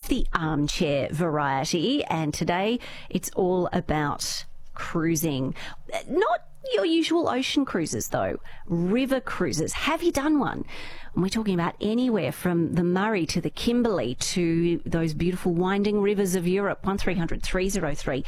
the armchair variety, and today it's all about cruising. Not your usual ocean cruises, though. River cruises. Have you done one? And we're talking about anywhere from the Murray to the Kimberley to those beautiful winding rivers of Europe. 1300 303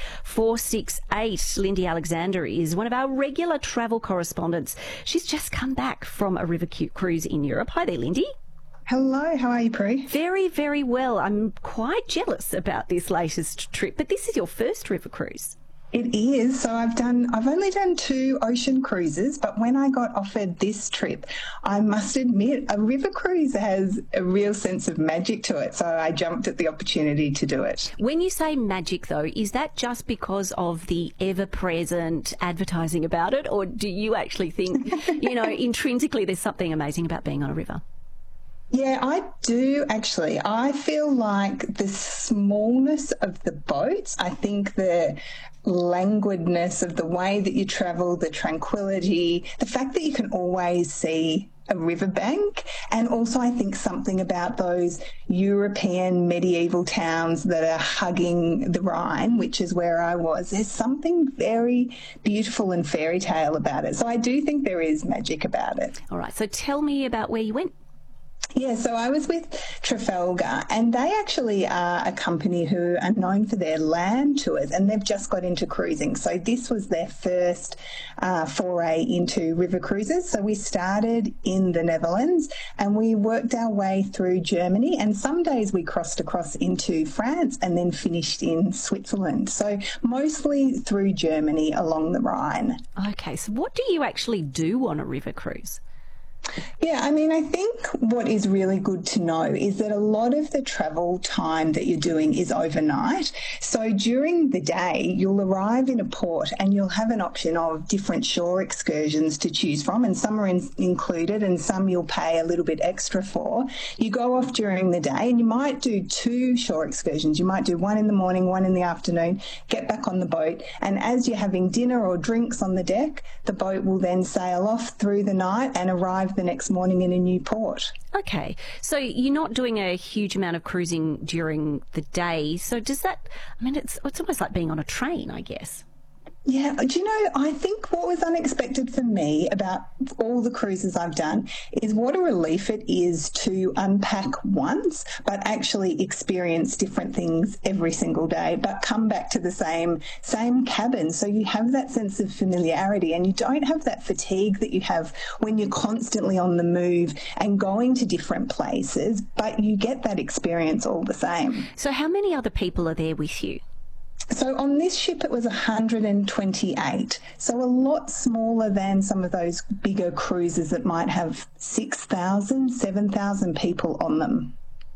468. Lindy Alexander is one of our regular travel correspondents. She's just come back from a river cruise in Europe. Hi there, Lindy. Hello, how are you, Prue? Very, very well. I'm quite jealous about this latest trip, but this is your first river cruise. It is. So I've only done 2 ocean cruises, but when I got offered this trip, I must admit a river cruise has a real sense of magic to it. So I jumped at the opportunity to do it. When you say magic, though, is that just because of the ever-present advertising about it, or do you actually think, intrinsically there's something amazing about being on a river? Yeah, I do actually. I feel like the smallness of the boats, I think the languidness of the way that you travel, the tranquility, the fact that you can always see a riverbank, and also I think something about those European medieval towns that are hugging the Rhine, which is where I was. There's something very beautiful and fairy tale about it. So I do think there is magic about it. All right, so tell me about where you went. Yeah, so I was with Trafalgar, and they actually are a company who are known for their land tours, and they've just got into cruising. So this was their first foray into river cruises. So we started in the Netherlands and we worked our way through Germany, and some days we crossed across into France and then finished in Switzerland. So mostly through Germany along the Rhine. Okay, so what do you actually do on a river cruise? Yeah, I mean, I think what is really good to know is that a lot of the travel time that you're doing is overnight. So during the day, you'll arrive in a port and you'll have an option of different shore excursions to choose from, and some are included and some you'll pay a little bit extra for. You go off during the day and you might do 2 shore excursions. You might do one in the morning, one in the afternoon, get back on the boat, and as you're having dinner or drinks on the deck, the boat will then sail off through the night and arrive the next morning in a new port. Okay, so you're not doing a huge amount of cruising during the day. So does that, I mean, it's almost like being on a train, I guess. Yeah, do you know, I think what was unexpected for me about all the cruises I've done is what a relief it is to unpack once, but actually experience different things every single day, but come back to the same cabin. So you have that sense of familiarity and you don't have that fatigue that you have when you're constantly on the move and going to different places, but you get that experience all the same. So how many other people are there with you? So on this ship, it was 128, so a lot smaller than some of those bigger cruises that might have 6,000, 7,000 people on them.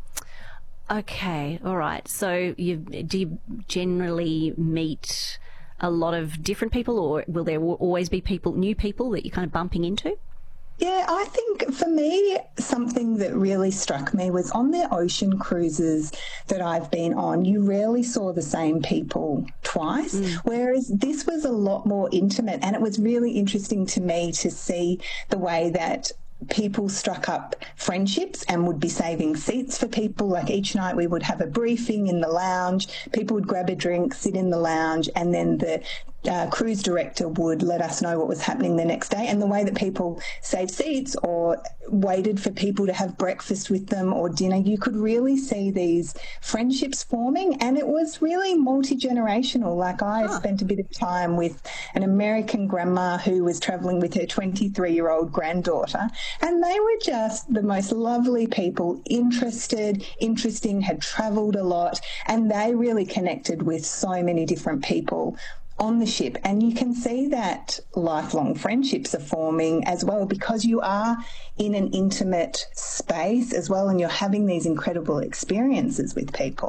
Okay, all right. So do you generally meet a lot of different people, or will there always be new people that you're kind of bumping into? Yeah, I think for me, something that really struck me was on the ocean cruises that I've been on, you rarely saw the same people twice, whereas this was a lot more intimate, and it was really interesting to me to see the way that people struck up friendships and would be saving seats for people. Like each night we would have a briefing in the lounge, people would grab a drink, sit in the lounge, and then the cruise director would let us know what was happening the next day, and the way that people saved seats or waited for people to have breakfast with them or dinner, you could really see these friendships forming, and it was really multi-generational. Like I spent a bit of time with an American grandma who was travelling with her 23-year-old granddaughter, and they were just the most lovely people, interesting, had travelled a lot, and they really connected with so many different people on the ship. And you can see that lifelong friendships are forming as well, because you are in an intimate space as well, and you're having these incredible experiences with people.